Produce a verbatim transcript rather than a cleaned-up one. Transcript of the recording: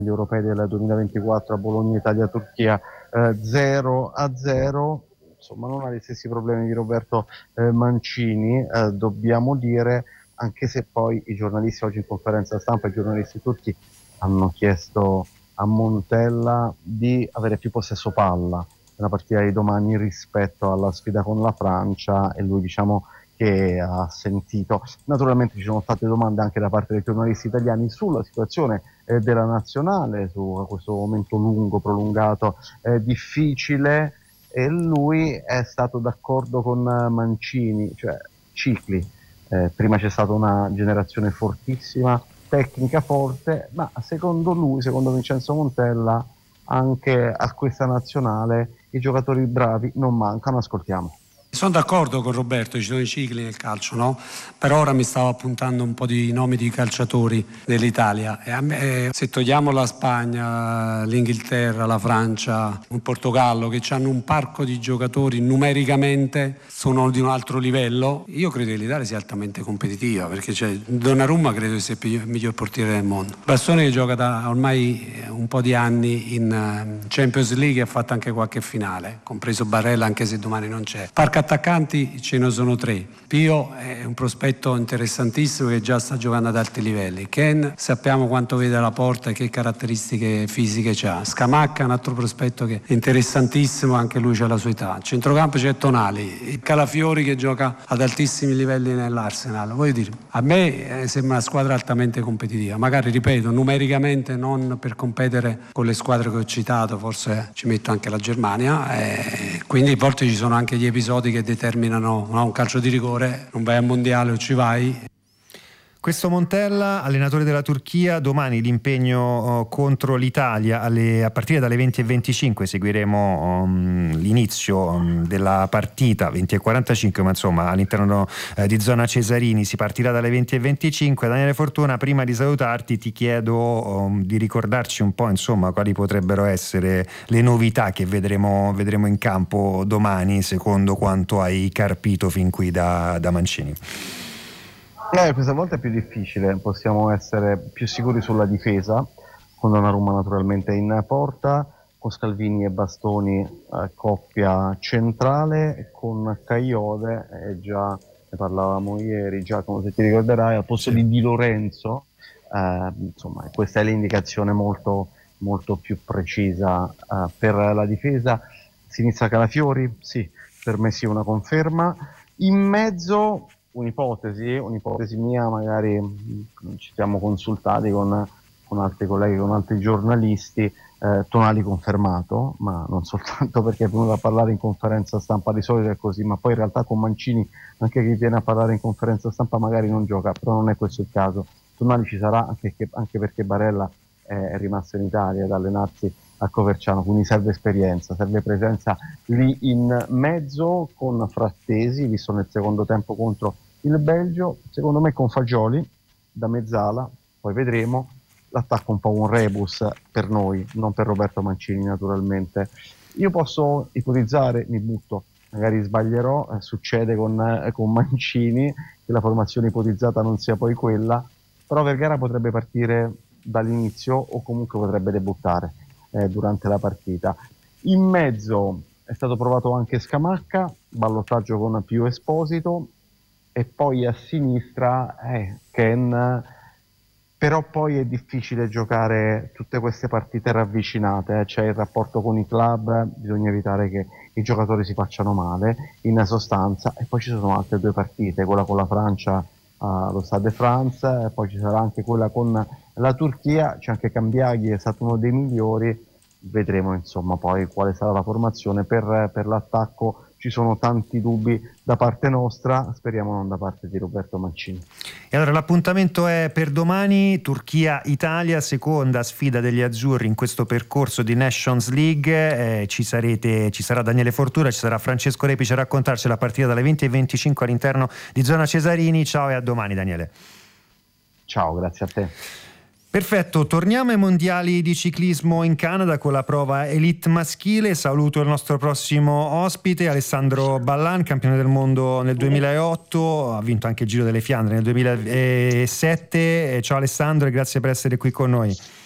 gli europei del duemilaventiquattro a Bologna, Italia-Turchia eh, zero a zero, insomma non ha gli stessi problemi di Roberto eh, Mancini, eh, dobbiamo dire, anche se poi i giornalisti oggi in conferenza stampa, i giornalisti turchi hanno chiesto a Montella di avere più possesso palla nella partita di domani rispetto alla sfida con la Francia, e lui diciamo che ha sentito. Naturalmente ci sono state domande anche da parte dei giornalisti italiani sulla situazione eh, della nazionale, su questo momento lungo, prolungato, eh, difficile, e lui è stato d'accordo con Mancini, cioè cicli. Eh, prima c'è stata una generazione fortissima, tecnica forte, ma secondo lui, secondo Vincenzo Montella, anche a questa nazionale i giocatori bravi non mancano. Ascoltiamo. Sono d'accordo con Roberto, ci sono i cicli nel calcio, no? Per ora mi stavo appuntando un po' di nomi di calciatori dell'Italia. E a me, se togliamo la Spagna, l'Inghilterra, la Francia, il Portogallo, che hanno un parco di giocatori numericamente sono di un altro livello, io credo che l'Italia sia altamente competitiva, perché cioè, Donnarumma credo che sia il miglior portiere del mondo. Bastoni, che gioca da ormai un po' di anni in Champions League, ha fatto anche qualche finale, compreso Barella, anche se domani non c'è. Parco attaccanti ce ne sono tre. Pio è un prospetto interessantissimo che già sta giocando ad alti livelli. Ken sappiamo quanto vede alla porta e che caratteristiche fisiche ha. Scamacca è un altro prospetto che è interessantissimo, anche lui c'ha la sua età. Centrocampo c'è Tonali, Calafiori che gioca ad altissimi livelli nell'Arsenal. Voglio dire, a me sembra una squadra altamente competitiva, magari ripeto numericamente non per competere con le squadre che ho citato, forse ci metto anche la Germania, e quindi a volte ci sono anche gli episodi che determinano no, un calcio di rigore, non vai al mondiale o ci vai. Questo Montella, allenatore della Turchia, domani l'impegno uh, contro l'Italia alle, a partire dalle venti e venticinque seguiremo um, l'inizio um, della partita, venti e quarantacinque, ma insomma all'interno uh, di zona Cesarini si partirà dalle venti e venticinque. Daniele Fortuna, prima di salutarti ti chiedo um, di ricordarci un po' insomma quali potrebbero essere le novità che vedremo, vedremo in campo domani secondo quanto hai carpito fin qui da, da Mancini. Eh, questa volta è più difficile, possiamo essere più sicuri sulla difesa, con Donnarumma naturalmente in porta, con Scalvini e Bastoni eh, coppia centrale, con Kayode, eh, già ne parlavamo ieri, Giacomo se ti ricorderai, al posto di Di Lorenzo, eh, insomma questa è l'indicazione molto, molto più precisa eh, per la difesa. Sinistra Calafiori, sì, per me sì una conferma. In mezzo un'ipotesi, un'ipotesi mia, magari ci siamo consultati con, con altri colleghi, con altri giornalisti, eh, Tonali confermato, ma non soltanto perché è venuto a parlare in conferenza stampa, di solito è così, ma poi in realtà con Mancini anche chi viene a parlare in conferenza stampa magari non gioca, però non è questo il caso. Tonali ci sarà anche, anche perché Barella è rimasto in Italia ad allenarsi a Coverciano, quindi serve esperienza, serve presenza lì in mezzo con Frattesi, visto nel secondo tempo contro il Belgio, secondo me con Fagioli da mezzala, poi vedremo, l'attacco un po' un rebus per noi, non per Roberto Mancini naturalmente. Io posso ipotizzare, mi butto, magari sbaglierò, eh, succede con, eh, con Mancini che la formazione ipotizzata non sia poi quella, però Vergara potrebbe partire dall'inizio o comunque potrebbe debuttare Eh, durante la partita. In mezzo è stato provato anche Scamacca, ballottaggio con Pio Esposito, e poi a sinistra eh, Ken, però poi è difficile giocare tutte queste partite ravvicinate, eh. C'è il rapporto con i club, bisogna evitare che i giocatori si facciano male in sostanza, e poi ci sono altre due partite, quella con la Francia allo uh, Stade de France, e poi ci sarà anche quella con la Turchia, c'è anche Cambiaghi, è stato uno dei migliori, vedremo insomma poi quale sarà la formazione per, per l'attacco. Ci sono tanti dubbi da parte nostra, speriamo non da parte di Roberto Mancini. E allora l'appuntamento è per domani, Turchia-Italia, seconda sfida degli azzurri in questo percorso di Nations League. Eh, ci sarete, ci sarà Daniele Fortuna, ci sarà Francesco Repice a raccontarci la partita dalle venti e venticinque all'interno di zona Cesarini. Ciao e a domani Daniele. Ciao, grazie a te. Perfetto, torniamo ai mondiali di ciclismo in Canada con la prova elite maschile. Saluto il nostro prossimo ospite, Alessandro Ballan, campione del mondo nel duemilaotto, ha vinto anche il Giro delle Fiandre nel duemilasette. Ciao Alessandro e grazie per essere qui con noi.